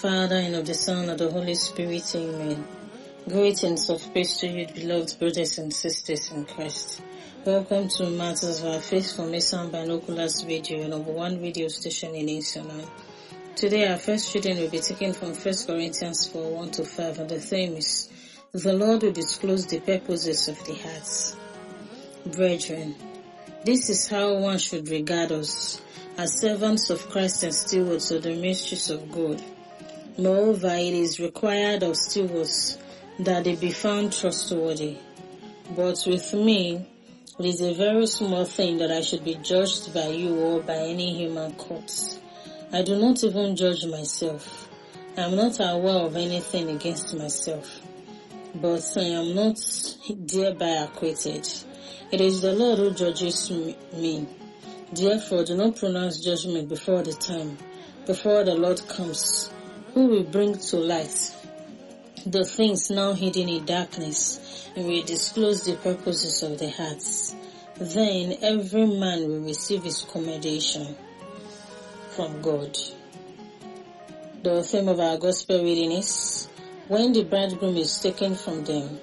Father, and of the Son, and of the Holy Spirit. Amen. Greetings of peace to you, beloved brothers and sisters in Christ. Welcome to Matters of Our Faith from Mason Binoculars video, number one video station in Israel. Today our first reading will be taken from 1 Corinthians 4, 1-5, and the theme is, The Lord will disclose the purposes of the hearts. Brethren, this is how one should regard us, as servants of Christ and stewards of the mysteries of God. Moreover, it is required of stewards that they be found trustworthy. But with me, it is a very small thing that I should be judged by you or by any human courts. I do not even judge myself. I am not aware of anything against myself, but I am not thereby acquitted. It is the Lord who judges me. Therefore, do not pronounce judgment before the time, before the Lord comes, who will bring to light the things now hidden in darkness, and will disclose the purposes of the hearts. Then every man will receive his commendation from God. The theme of our gospel reading is, when the bridegroom is taken from them,